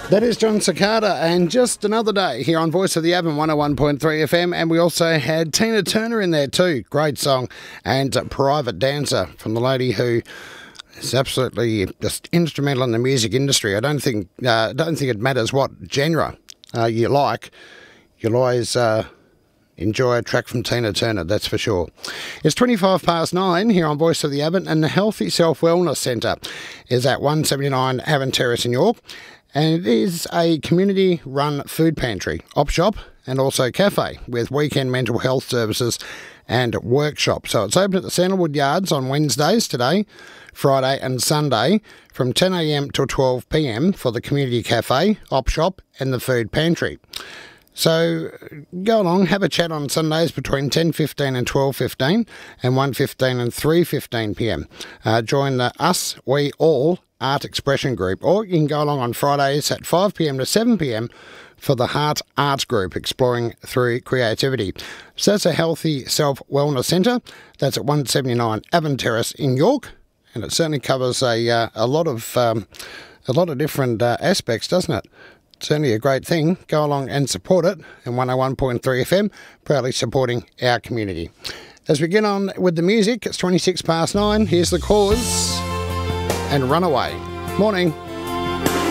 That is John Cicada, and just another day here on Voice of the Avon 101.3 FM, and we also had Tina Turner in there too. Great song, and Private Dancer from the lady who is absolutely just instrumental in the music industry. I don't think it matters what genre you like. You'll always enjoy a track from Tina Turner, that's for sure. It's 9:25 here on Voice of the Avon, and the Healthy Self Wellness Centre is at 179 Avon Terrace in York. And it is a community-run food pantry, op shop and also cafe with weekend mental health services and workshops. So it's open at the Sandalwood Yards on Wednesdays today, Friday and Sunday from 10 a.m. till 12 p.m. for the community cafe, op shop and the food pantry. So go along, have a chat on Sundays between 10:15 and 12:15 and 1:15 and 3:15 p.m. Join the Us, We All Art Expression Group, or you can go along on Fridays at 5 p.m. to 7 p.m. for the Heart Arts Group, exploring through creativity. So that's a Healthy Self Wellness Centre. That's at 179 Avon Terrace in York, and it certainly covers a lot of different aspects, doesn't it? Certainly a great thing. Go along and support it. And 101.3 FM, proudly supporting our community. As we get on with the music, it's 9:26. Here's The Cause and Runaway. Morning.